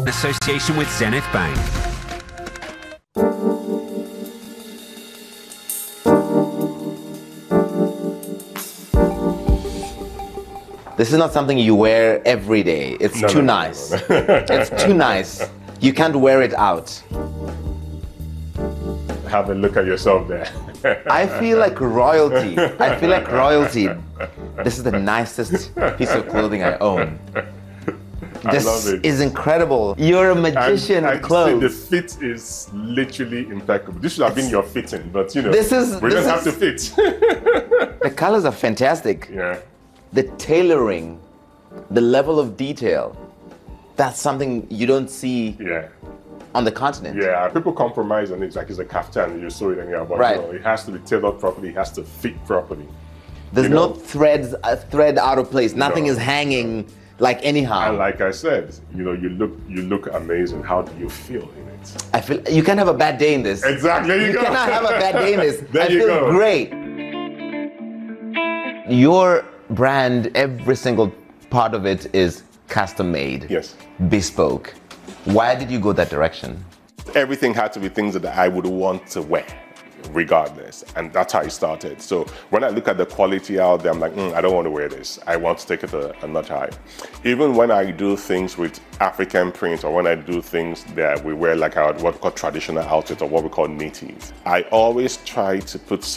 Association with Zenith Bank. This is not something you wear every day. It's too nice. It's too nice. You can't wear it out. Have a look at yourself there. I feel like royalty. I feel like royalty. This is the nicest piece of clothing I own. This I love it. is incredible. You're a magician of clothes. The fit is literally impeccable. This should have been your fitting, but you know, we don't have to fit. The colors are fantastic. Yeah. The tailoring, the level of detail, that's something you don't see on the continent. Yeah, people compromise on it, like it's a kaftan, you sew it anyhow, but right. You know, it has to be tailored properly, it has to fit properly. There's no thread out of place, nothing is hanging like anyhow. And like I said, you know, you look amazing. How do you feel in it? I feel you can't have a bad day in this. Exactly. You cannot have a bad day in this. There you feel go. Great. Your brand, every single part of it is custom made. Yes. Bespoke. Why did you go that direction? Everything had to be things that I would want to wear, regardless. And that's how it started. So when I look at the quality out there, I'm like, I don't want to wear this. I want to take it a notch higher. Even when I do things with African print, or when I do things that we wear like our what we call traditional outfit, or what we call native, I always try to put